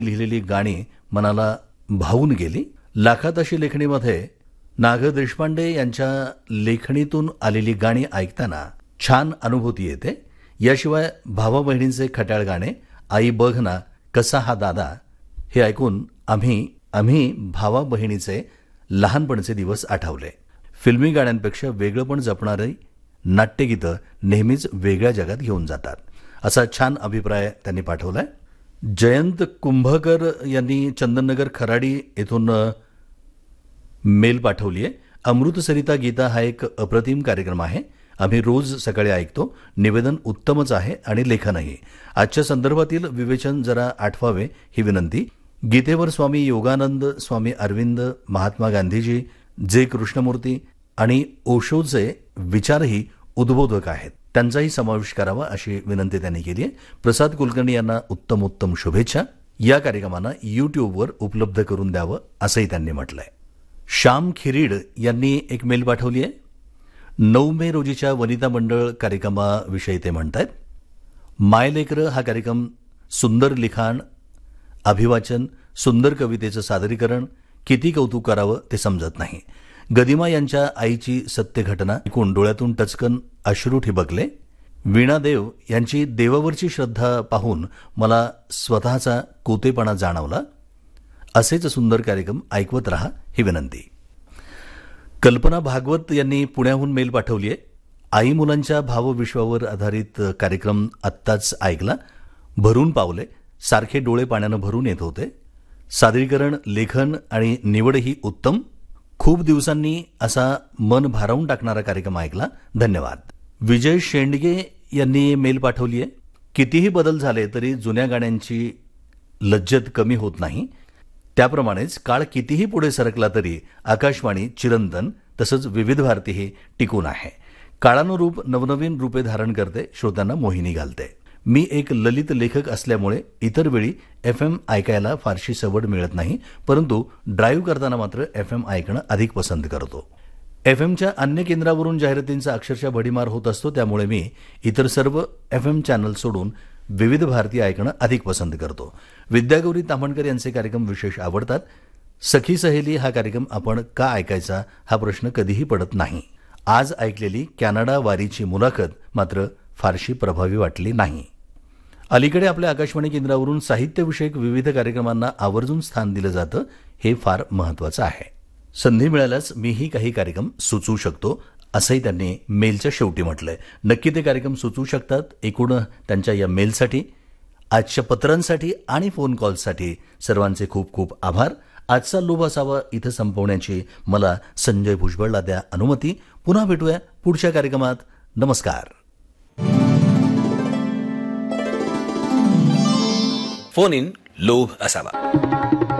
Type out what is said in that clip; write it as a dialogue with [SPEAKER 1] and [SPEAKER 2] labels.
[SPEAKER 1] लिहिलेली गाणी मनाला भावून गेली. लाखात अशी लेखणीमध्ये नाग देशपांडे यांच्या लेखणीतून आलेली गाणी ऐकताना छान अनुभूती येते. याशिवाय भावा बहिणींचे खट्याळ गाणे आई बघ ना कसा हा दादा हे ऐकून आम्ही भावा बहिणीचे लहानपणचे दिवस आठवले. फिल्मी गाण्यांपेक्षा वेगळं पण जपणारी नाट्यगीतं नेहमीच वेगळ्या जगात घेऊन जातात, असा छान अभिप्राय त्यांनी पाठवलाय. जयंत कुंभकर यांनी चंदननगर खराडी येथून मेल पाठवली आहे. अमृतसरिता गीता हा एक अप्रतिम कार्यक्रम आहे. आम्ही रोज सकाळी ऐकतो. निवेदन उत्तमच आहे आणि लेखनही. आजच्या संदर्भातील विवेचन जरा आठवावे ही विनंती. गीतेवर स्वामी योगानंद, स्वामी अरविंद, महात्मा गांधीजी, जे कृष्णमूर्ती आणि ओशोचे विचारही उद्बोधक आहेत. त्यांचाही समावेश करावा अशी विनंती त्यांनी केली आहे. प्रसाद कुलकर्णी यांना उत्तम शुभेच्छा. या कार्यक्रमांना यूट्यूबवर उपलब्ध करून द्यावं असंही त्यांनी म्हटलंय. श्याम खिरीड यांनी एक मेल पाठवली आहे. 9 मे रोजीच्या वनिता मंडळ कार्यक्रमाविषयी ते म्हणतात, मायलेकर हा कार्यक्रम सुंदर लिखाण, अभिवाचन, सुंदर कवितेचं सादरीकरण, किती कौतुक करावं ते समजत नाही. गदिमा यांच्या आईची सत्य घटना ऐकून डोळ्यातून टचकन अश्रू ठिबकले. वीणा देव यांची देवावरची श्रद्धा पाहून मला स्वतःचा कोतेपणा जाणवला. असेच सुंदर कार्यक्रम ऐकवत रहा ही विनंती. कल्पना भागवत यांनी पुण्याहून मेल पाठवली आहे. आई मुलांच्या भावविश्वावर आधारित कार्यक्रम आत्ताच ऐकला, भरून पावले. सारखे डोळे पाण्यानं भरून येत होते. सादरीकरण, लेखन आणि निवडही उत्तम. खूप दिवसांनी असा मन भारावून टाकणारा कार्यक्रम ऐकला. धन्यवाद. विजय शेंडगे यांनी मेल पाठवली आहे. कितीही बदल झाले तरी जुन्या गाण्यांची लज्जत कमी होत नाही. त्याप्रमाणेच काळ कितीही पुढे सरकला तरी आकाशवाणी चिरंतन तसंच विविध भारतीही टिकून आहे. काळानुरूप नवनवीन रूपे धारण करते, श्रोत्यांना मोहिनी घालते. मी एक ललित लेखक असल्यामुळे इतर वेळी FM ऐकायला फारशी सवड मिळत नाही, परंतु ड्राईव्ह करताना मात्र FM ऐकणं अधिक पसंत करतो. FMच्या अन्य केंद्रावरून जाहिरातींचा अक्षरशः भडीमार होत असतो, त्यामुळे मी इतर सर्व FM चॅनल सोडून विविध भारती ऐकणं अधिक पसंत करतो. विद्यागौरी ताम्हणकर यांचे कार्यक्रम विशेष आवडतात. सखी सहेली हा कार्यक्रम आपण का ऐकायचा हा प्रश्न कधीही पडत नाही. आज ऐकलेली कॅनडा वारीची मुलाखत मात्र फारशी प्रभावी वाटली नाही. अलीकडे आपल्या आकाशवाणी केंद्रावरून साहित्यविषयक विविध कार्यक्रमांना आवर्जून स्थान दिलं जातं, हे फार महत्त्वाचं आहे. संधी मिळाल्यास मीही काही कार्यक्रम सुचवू शकतो असंही त्यांनी मेलच्या शेवटी म्हटलंय. नक्की ते कार्यक्रम सुचवू शकतात. एकूण त्यांच्या या मेलसाठी, आजच्या पत्रांसाठी आणि फोन कॉल्ससाठी सर्वांचे खूप खूप आभार. आजचा लोभ असावा इथं संपवण्याची मला संजय भुजबळला द्या अनुमती. पुन्हा भेटूया पुढच्या कार्यक्रमात. नमस्कार.
[SPEAKER 2] फोन इन लोभ असावा.